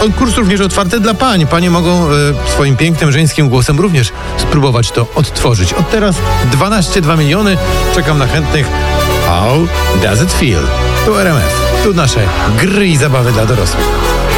Kurs również otwarty dla pań. Panie mogą swoim pięknym, żeńskim głosem również spróbować to odtworzyć. Od teraz 12,2 miliony. Czekam na chętnych. How does it feel? Tu RMF. Tu nasze gry i zabawy dla dorosłych.